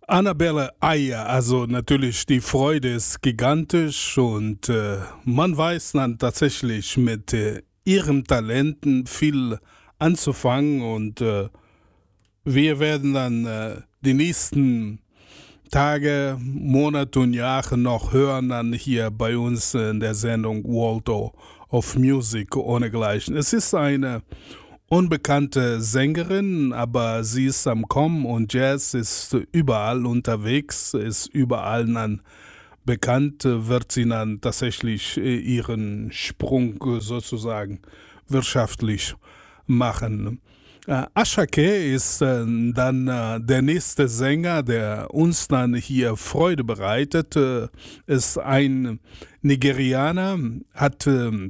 Annabelle Ayer, also natürlich die Freude ist gigantisch und man weiß dann tatsächlich mit ihren Talenten viel anzufangen und wir werden dann die nächsten Tage, Monate und Jahre noch hören dann hier bei uns in der Sendung World of Music ohnegleichen. Es ist eine unbekannte Sängerin, aber sie ist am Kommen und Jazz ist überall unterwegs, ist überall dann bekannt, wird sie dann tatsächlich ihren Sprung sozusagen wirtschaftlich machen. Ashake ist dann der nächste Sänger, der uns dann hier Freude bereitet, ist ein Nigerianer, hat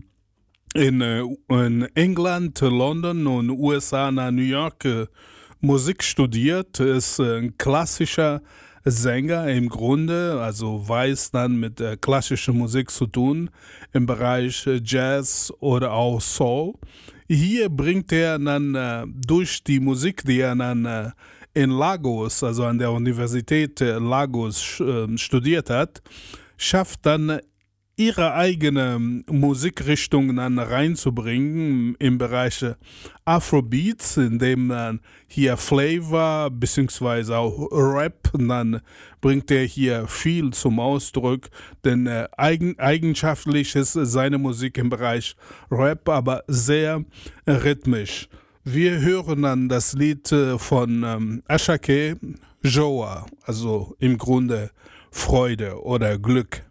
in England, London und USA nach New York Musik studiert, ist ein klassischer Sänger im Grunde, also weiß dann mit klassischer Musik zu tun im Bereich Jazz oder auch Soul. Hier bringt er dann durch die Musik, die er dann in Lagos, also an der Universität Lagos studiert hat, schafft dann ihre eigene Musikrichtung dann reinzubringen im Bereich Afrobeats, in dem dann hier Flavor bzw. auch Rap, dann bringt er hier viel zum Ausdruck, denn eigenschaftlich ist seine Musik im Bereich Rap, aber sehr rhythmisch. Wir hören dann das Lied von Ashake, Joa, also im Grunde Freude oder Glück.